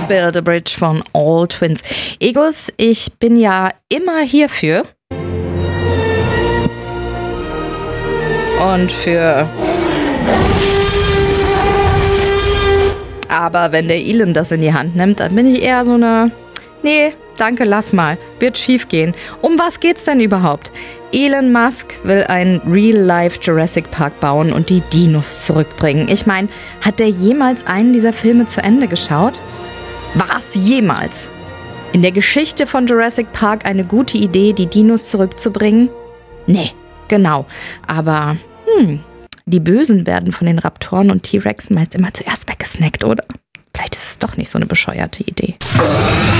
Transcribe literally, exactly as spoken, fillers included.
Build a Bridge von All Twins. Egos, ich bin ja immer hierfür. Und für... Aber wenn der Elon das in die Hand nimmt, dann bin ich eher so eine... Nee, danke, lass mal. Wird schief gehen. Um was geht's denn überhaupt? Elon Musk will einen Real-Life Jurassic Park bauen und die Dinos zurückbringen. Ich meine, hat der jemals einen dieser Filme zu Ende geschaut? War es jemals in der Geschichte von Jurassic Park eine gute Idee, die Dinos zurückzubringen? Nee, genau. Aber, hm, die Bösen werden von den Raptoren und T-Rex meist immer zuerst weggesnackt, oder? Vielleicht ist es doch nicht so eine bescheuerte Idee.